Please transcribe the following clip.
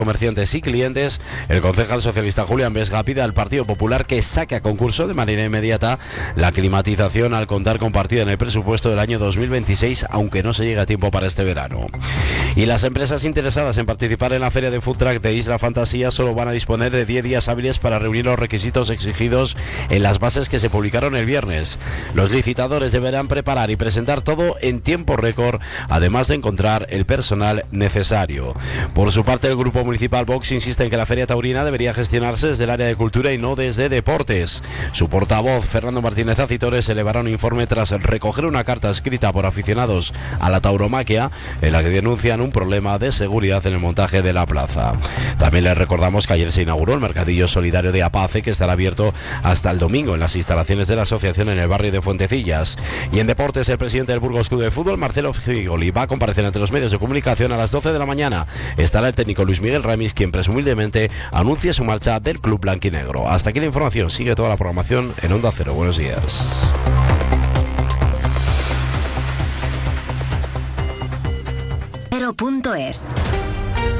comerciantes y clientes, el concejal socialista Julián Vesga pide al Partido Popular que saque a concurso de manera inmediata la climatización al contar con partida en el presupuesto del año 2026, aunque no se llegue a tiempo para este verano. Y las empresas interesadas en participar en la feria de Food Truck de Isla Fantasía solo van a disponer de 10 días hábiles para reunir los requisitos exigidos en las bases que se publicaron el viernes. Los licitadores deberán preparar y presentar todo en tiempo récord, además de encontrar el personal necesario. Por su parte, el Grupo Municipal Vox insiste en que la Feria Taurina debería gestionarse desde el área de cultura y no desde deportes. Su portavoz, Fernando Martínez Acitores, elevará un informe tras recoger una carta escrita por aficionados a la tauromaquia en la que denuncian un problema de seguridad en el montaje de la plaza. También les recordamos que ayer se inauguró el Mercadillo Solidario de Apace, que estará abierto hasta el domingo en las instalaciones de la asociación en el barrio de Fuentecillas. Y en deportes, el presidente del Burgos Club de Fútbol, Marcelo Figoli, va a comparecer ante los medios de comunicación a las 12 de la mañana. Estará el técnico Luis Miguel Ramis, quien presumiblemente anuncie su marcha del club blanquinegro. Hasta aquí la información. Sigue toda la programación en Onda Cero. Buenos días. Cero.es